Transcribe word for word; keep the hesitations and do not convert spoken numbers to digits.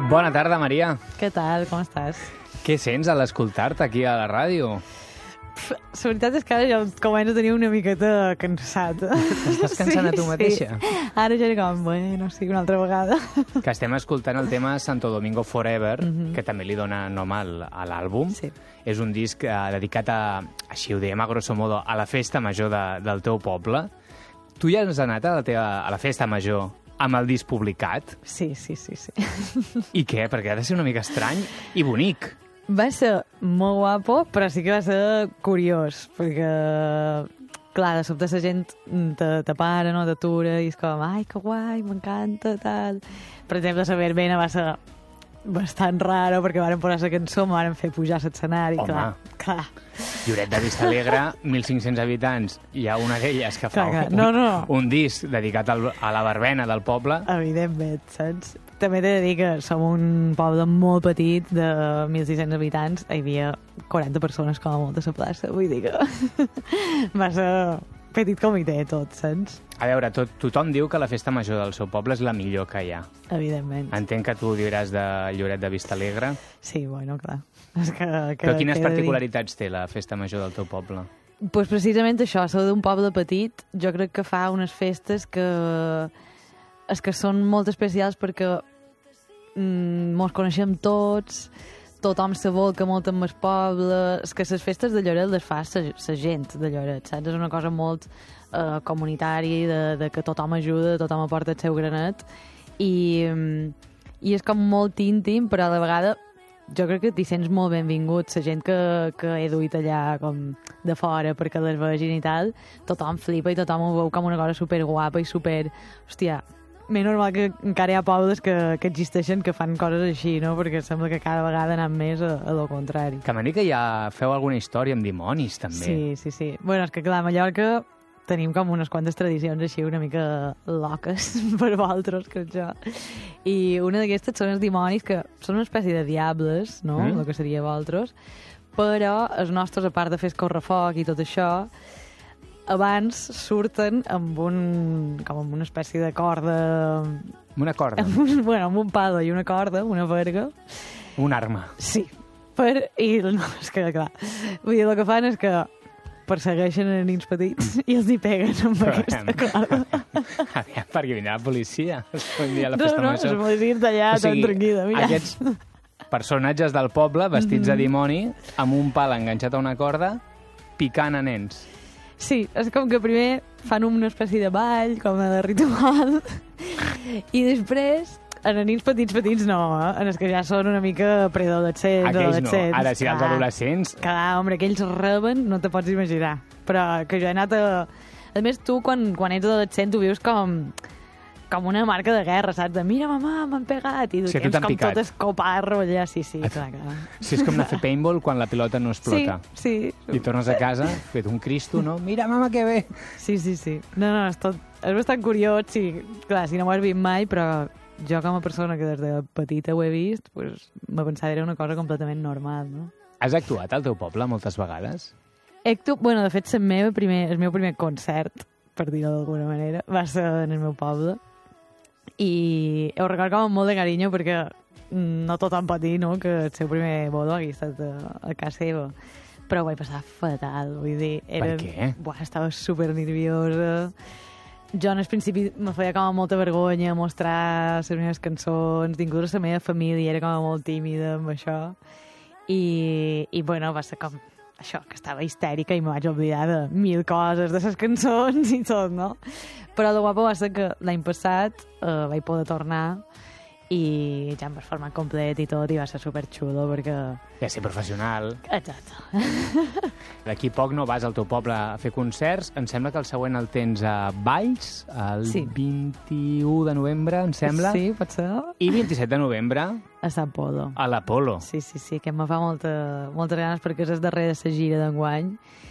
Bona tarda, Maria. Què tal? Com estàs? Què sents a l'escoltar-te aquí a la ràdio? Pff, la veritat és que ara ja començo a tenir una miqueta cansat. Estàs cansant sí, a tu mateixa? Sí. Ara ja era com, bueno, sí, una altra vegada. Que estem escoltant el tema Santo Domingo Forever, Mhm. que també li dona nom al, a l'àlbum. Sí. És un disc eh, dedicat a, així ho diem a grosso modo, a la festa major de, del teu poble. Tu ja has anat a la, teva, a la festa major amb el disc publicat? Sí, sí, sí, sí. I què? Perquè ha de ser una mica estrany i bonic. Va ser molt guapo, però sí que va ser curiós, perquè, clar, de sobte la gent te, te para, no, t'atura, i és com, ai, que guai, m'encanta, tal. Per exemple, la verbena va ser bastant raro, perquè varen posar la cançó, me varen fer pujar a l'escenari, clar, clar. Lloret de Vistalegre, mil cinc-cents habitants, hi ha una d'elles que fa Clar, un, no, no. un disc dedicat al, a la verbena del poble. Evidentment, saps? També t'he de dir que som un poble molt petit de mil sis-cents habitants. Hi havia quaranta persones com a molt a la plaça. Vull dir que va ser petit comitè tot, saps? A veure, tot, tothom diu que la festa major del seu poble és la millor que hi ha. Evidentment. Entenc que tu diràs de Lloret de Vistalegre. Sí, bueno, clar. És que, que, Però quines què he de dir? particularitats té la festa major del teu poble? Pues precisament això, ser d'un poble petit, jo crec que fa unes festes que és que són molt especials perquè mm, mos coneixem tots, tothom se volca molt amb el poble, és que les festes de Lloret les fa la gent de Lloret, saps? És una cosa molt eh, comunitària, de, de que tothom ajuda, tothom aporta el seu granet, i, i és com molt íntim, però a la vegada jo crec que t'hi sents molt benvingut. La gent que, que he duit allà com de fora perquè les vegin i tal, tothom flipa i tothom ho veu com una cosa superguapa i super... Hòstia, més normal que encara hi ha pobles que, que existeixen que fan coses així, no? Perquè sembla que cada vegada anem més a, a lo contrari. Que m'ha dit que ja feu alguna història amb dimonis, també. Sí, sí, sí. Bueno, és que clar, a Mallorca tenim com unes quantes tradicions així una mica loques per vosaltres, crec jo. I una d'aquestes són els dimonis, que són una espècie de diables, no? Mm. El que seria vosaltres. Però els nostres, a part de fer escorrefoc i tot això, abans surten amb un, com amb una espècie de corda... Amb una corda? Amb un, bueno, amb un palo i una corda, una verga. Una arma. Sí. Per, I no, és que, clar, vull dir, el que fan és que persegueixen a nens petits i els hi peguen amb Però, aquesta corda. Aviam, perquè vindrà la policia. Un dia a la No, festa no, major. es volia d'allà O sigui, tan tranquil·la, mira. Aquests personatges del poble, vestits Mhm. de dimoni, amb un pal enganxat a una corda, picant a nens. Sí, és com que primer fan una espècie de ball, com de ritual, i després, en els nens petits petits no, eh? En els que ja són una mica preadolescents, Aquells no. adolescents. Ara, si els clar. adolescents... Clar, home, que ells reben, no te pots imaginar. Però que jo he anat a... A més, tu, quan, quan ets adolescent, ho vius com... com una marca de guerra, saps? De, mira, mamà, m'han pegat. I Sí, a tu tens t'han com picat. tot escoparro allà. Sí, sí, clar, clar. Si és com anar a fer paintball quan la pilota no explota. Sí, sí. I tornes a casa, fet un cristo, no? Mira, mama, que bé! Sí, sí, sí. No, no, és, tot, és bastant curiós, sí. Clar, si no ho has vist mai, però jo com a persona que des de petita ho he vist, pues, me pensava que era una cosa completament normal, no? Has actuat al teu poble moltes vegades? He actu... Bueno, de fet, el meu primer, el meu primer concert, per dir-ho d'alguna manera, va ser en el meu poble. I ho recordo com amb molt de carinyo perquè no tothom pot dir, no?, que el seu primer bodo hagi estat a, a casa seva. Però ho vaig passar fatal, vull dir... Era... Per què? Buah, estava super nerviosa. Jo, en el principi, me feia com molta vergonya mostrar les meves cançons, inclús la meva família era com molt tímida amb això. I, i bueno, va ser com això, que estava histèrica i me vaig oblidar de mil coses, de les cançons i tot, no? Però el guapo va ser que l'any passat eh, vaig poder tornar i ja em vaig formar complet i tot i va ser superxulo perquè... Ja ser professional. Exacte. D'aquí poc no vas al teu poble a fer concerts. Em sembla que el següent el tens a Valls, el Sí. vint-i-u de novembre, em sembla. Sí, pot ser. I vint-i-set de novembre A Sant Polo. a l'Apolo. Sí, sí, sí, que em fa molta, moltes ganes perquè és el darrer de la gira d'enguany